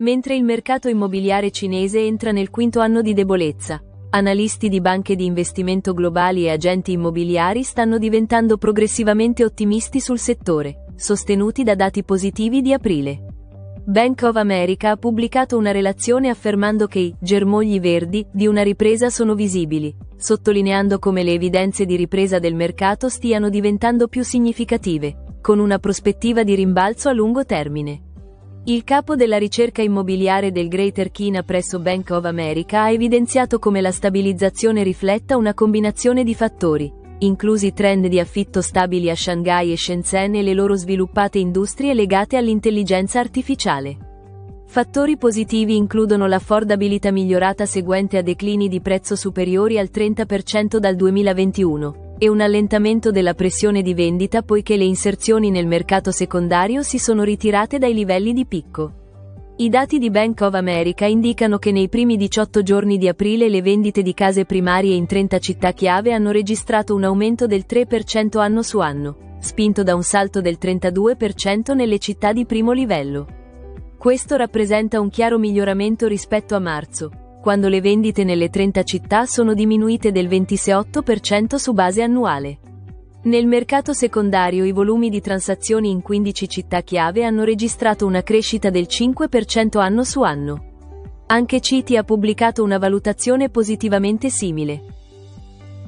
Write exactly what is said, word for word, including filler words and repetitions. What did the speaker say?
Mentre il mercato immobiliare cinese entra nel quinto anno di debolezza, analisti di banche di investimento globali e agenti immobiliari stanno diventando progressivamente ottimisti sul settore, sostenuti da dati positivi di aprile. Bank of America ha pubblicato una relazione affermando che i germogli verdi di una ripresa sono visibili, sottolineando come le evidenze di ripresa del mercato stiano diventando più significative, con una prospettiva di rimbalzo a lungo termine. Il capo della ricerca immobiliare del Greater China presso Bank of America ha evidenziato come la stabilizzazione rifletta una combinazione di fattori, inclusi trend di affitto stabili a Shanghai e Shenzhen e le loro sviluppate industrie legate all'intelligenza artificiale. Fattori positivi includono l'affordabilità migliorata seguente a declini di prezzo superiori al trenta per cento dal duemilaventuno, e un allentamento della pressione di vendita poiché le inserzioni nel mercato secondario si sono ritirate dai livelli di picco. I dati di Bank of America indicano che nei primi diciotto giorni di aprile le vendite di case primarie in trenta città chiave hanno registrato un aumento del tre per cento anno su anno, spinto da un salto del trentadue per cento nelle città di primo livello. Questo rappresenta un chiaro miglioramento rispetto a marzo, quando le vendite nelle trenta città sono diminuite del ventisotto per cento su base annuale. Nel mercato secondario i volumi di transazioni in quindici città chiave hanno registrato una crescita del cinque per cento anno su anno. Anche Citi ha pubblicato una valutazione positivamente simile,